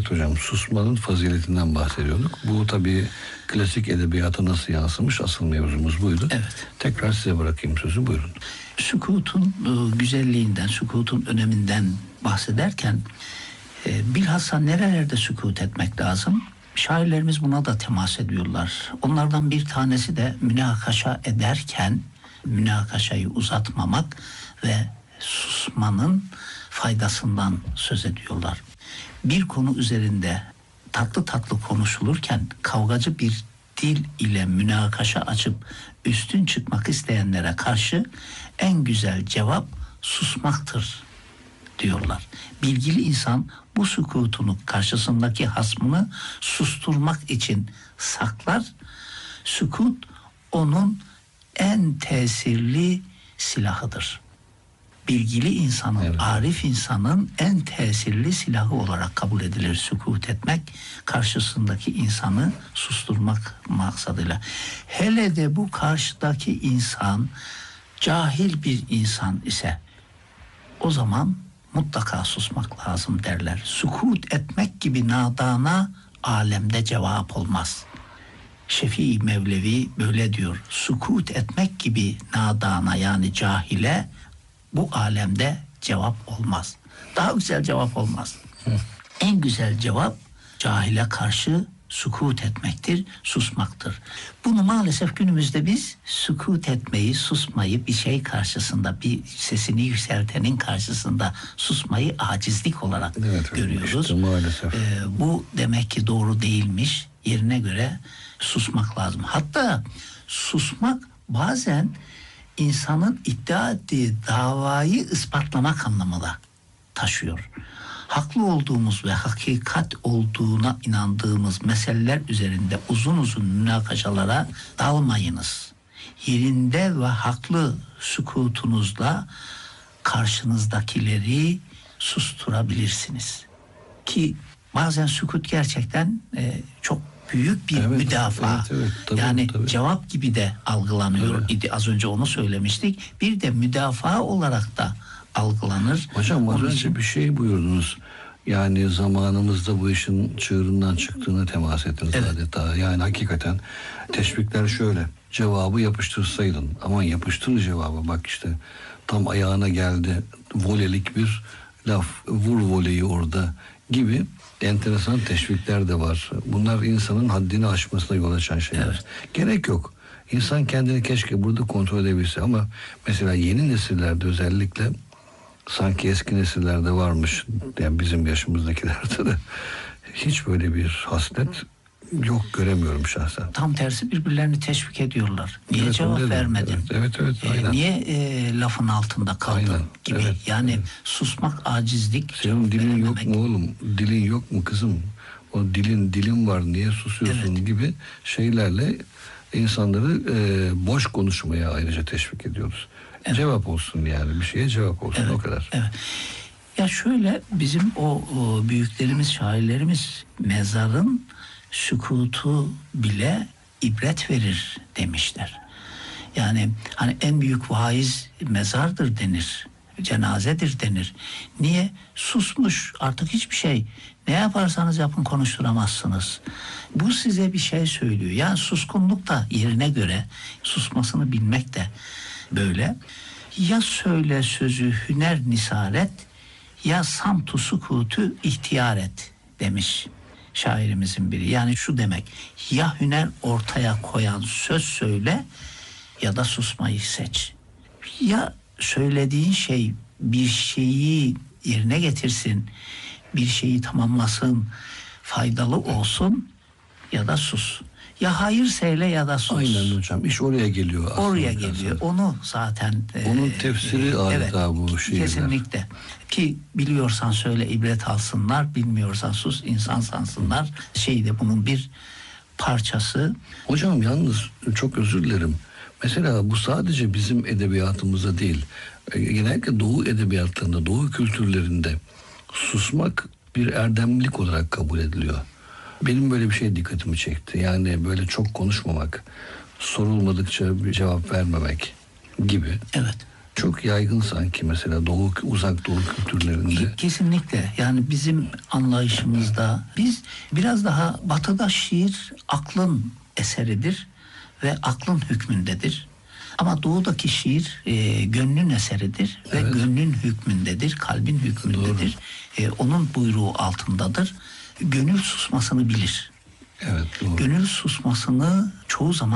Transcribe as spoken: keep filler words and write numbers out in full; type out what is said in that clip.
Evet hocam, susmanın faziletinden bahsediyorduk. Bu tabii klasik edebiyata nasıl yansımış, asıl mevzumuz buydu. Evet. Tekrar size bırakayım sözü, buyurun. Sükutun e, güzelliğinden, sükutun öneminden bahsederken e, bilhassa nerelerde sükut etmek lazım? Şairlerimiz buna da temas ediyorlar. Onlardan bir tanesi de münakaşa ederken münakaşayı uzatmamak ve susmanın faydasından söz ediyorlar. Bir konu üzerinde tatlı tatlı konuşulurken kavgacı bir dil ile münakaşa açıp üstün çıkmak isteyenlere karşı en güzel cevap susmaktır diyorlar. Bilgili insan bu sükutunu, karşısındaki hasmını susturmak için saklar. Sükut onun en tesirli silahıdır. Bilgili insanın, evet. arif insanın en tesirli silahı olarak kabul edilir sükut etmek, karşısındaki insanı susturmak maksadıyla. Hele de bu karşıdaki insan cahil bir insan ise o zaman mutlaka susmak lazım derler. Sükut etmek gibi nadana alemde cevap olmaz. Şefii Mevlevi böyle diyor. Sükut etmek gibi nadana, yani cahile bu alemde cevap olmaz. Daha güzel cevap olmaz. Hı. En güzel cevap cahile karşı sükut etmektir, susmaktır. Bunu maalesef günümüzde biz sükut etmeyi, susmayı, bir şey karşısında, bir sesini yükseltenin karşısında susmayı acizlik olarak evet, görüyoruz. Işte, maalesef. Ee, bu demek ki doğru değilmiş. Yerine göre susmak lazım. Hatta susmak bazen insanın iddia ettiği davayı ispatlamak anlamında taşıyor. Haklı olduğumuz ve hakikat olduğuna inandığımız meseleler üzerinde uzun uzun münakaşalara dalmayınız. Yerinde ve haklı sükutunuzla karşınızdakileri susturabilirsiniz. Ki bazen sükut gerçekten e, çok büyük bir evet, müdafaa. Evet, evet, tabii, yani tabii. Cevap gibi de algılanıyor evet. idi. Az önce onu söylemiştik. Bir de müdafaa olarak da algılanır. Hocam az önce için... bir şey buyurdunuz. Yani zamanımızda bu işin çığırından çıktığını temas ettiniz evet. adeta. Yani hakikaten teşvikler şöyle. Cevabı yapıştırsaydın. Aman yapıştır cevabı. Bak işte tam ayağına geldi. Volelik bir laf. Vur voleyi orada gibi enteresan teşvikler de var. Bunlar insanın haddini aşmasına yol açan şeyler. Evet. Gerek yok. İnsan kendini keşke burada kontrol edebilse ama mesela yeni nesillerde özellikle sanki eski nesillerde varmış, yani bizim yaşımızdakilerde de hiç böyle bir haslet yok, göremiyorum şahsen. Tam tersi birbirlerini teşvik ediyorlar. Niye evet, cevap vermedin? Evet evet, evet aynen. E, niye e, lafın altında kaldın aynen, gibi. Evet, yani evet. Susmak acizlik. Senin dilin verememek. Yok mu oğlum? Dilin yok mu kızım? O dilin dilin var, niye susuyorsun evet. gibi şeylerle insanları e, boş konuşmaya ayrıca teşvik ediyoruz. Evet. Cevap olsun, yani bir şeye cevap olsun evet, o kadar. Evet. Ya şöyle, bizim o, o büyüklerimiz, şairlerimiz mezarın sükutu bile ibret verir demişler. Yani hani en büyük vaiz mezardır denir. Cenazedir denir. Niye? Susmuş, artık hiçbir şey. Ne yaparsanız yapın konuşturamazsınız. Bu size bir şey söylüyor. Yani suskunluk da yerine göre, susmasını bilmek de böyle. Ya söyle sözü hüner nisaret, ya samtu sukutu ihtiyar et demiş şairimizin biri. Yani şu demek, ya hüner ortaya koyan söz söyle ya da susmayı seç. Ya söylediğin şey bir şeyi yerine getirsin, bir şeyi tamamlasın, faydalı olsun ya da sus. Ya hayır söyle ya da sus. Aynen hocam, iş oraya geliyor aslında. Oraya geliyor. Onu zaten onun tefsiri e, adeta evet, bu şeyler. Kesinlikle. Ki biliyorsan söyle ibret alsınlar, bilmiyorsan sus insan sansınlar. Şey de bunun bir parçası. Hocam yalnız çok özür dilerim. Mesela bu sadece bizim edebiyatımıza değil, genellikle Doğu edebiyatlarında, Doğu kültürlerinde susmak bir erdemlilik olarak kabul ediliyor. Benim böyle bir şey dikkatimi çekti. Yani böyle çok konuşmamak, sorulmadıkça bir cevap vermemek gibi. Evet. Çok yaygın sanki mesela Doğu, uzak Doğu kültürlerinde. Kesinlikle. Yani bizim anlayışımızda biz biraz daha batıda şiir aklın eseridir ve aklın hükmündedir. Ama doğudaki şiir e, gönlün eseridir ve Evet. gönlün hükmündedir, kalbin hükmündedir. E, onun buyruğu altındadır. Gönül susmasını bilir. Evet, doğru. Gönül susmasını çoğu zaman